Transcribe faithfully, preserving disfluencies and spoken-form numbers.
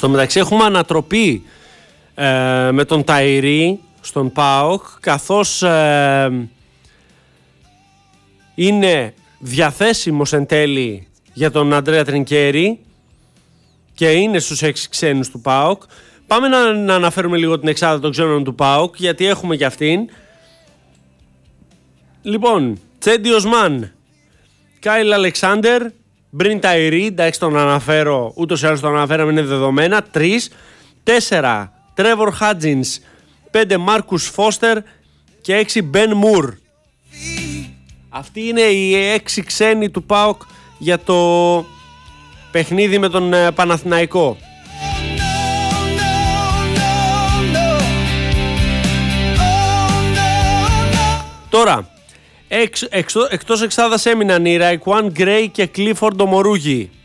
Στο μεταξύ έχουμε ανατροπή ε, με τον Ταϊρή στον ΠΑΟΚ, καθώς ε, είναι διαθέσιμος εν τέλει για τον Αντρέα Τρινκέρι και είναι στους έξι ξένους του ΠΑΟΚ. Πάμε να, να αναφέρουμε λίγο την εξάδα των ξένων του ΠΑΟΚ, γιατί έχουμε και αυτήν. Λοιπόν, Τσέντι Οσμάν, Κάιλ Αλεξάνδερ, Μπριν Ταϊρή, εντάξει τον αναφέρω, ούτως ή άλλως τον αναφέραμε, είναι δεδομένα. Τρεις, τέσσερα, Τρέβορ Χάτζινς, πέντε, Μάρκους Φώστερ και έξι, Μπεν Μουρ. Αυτοί είναι οι έξι ξένοι του ΠΑΟΚ για το παιχνίδι με τον Παναθηναϊκό. Τώρα, εξ, εξ, εκτός εξάδας έμειναν οι Ραϊκουάν Γκρέι και Κλίφορντ Ομορούγι.